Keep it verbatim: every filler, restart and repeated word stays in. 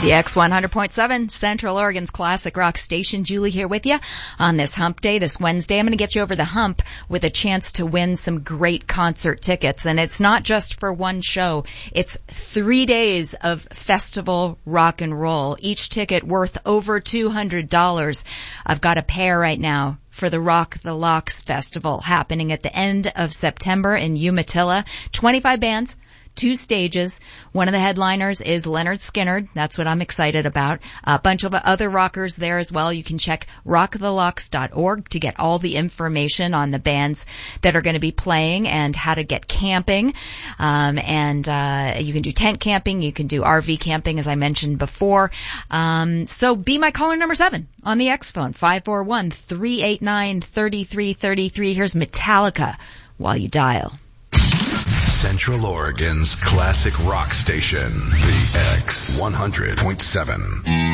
The X one hundred point seven, Central Oregon's classic rock station. Julie here with you on this hump day, this Wednesday. I'm going to get you over the hump with a chance to win some great concert tickets. And it's not just for one show. It's three days of festival rock and roll, each ticket worth over two hundred dollars. I've got a pair right now for the Rock the Locks Festival happening at the end of September in Umatilla. twenty-five bands. Two stages. One of the headliners is Leonard Skinner. That's what I'm excited about. A bunch of other rockers there as well. You can check rock the locks dot org to get all the information on the bands that are going to be playing and how to get camping. Um, and uh, you can do tent camping. You can do R V camping, as I mentioned before. Um, so be my caller number seven on the X phone, five four one, three eight nine, three three three three. Here's Metallica while you dial. Central Oregon's classic rock station, the X one hundred point seven.